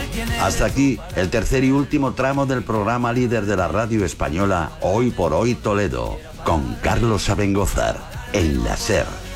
Hasta aquí el tercer y último tramo del programa líder de la radio española Hoy por Hoy Toledo, con Carlos Abengozar, en la SER.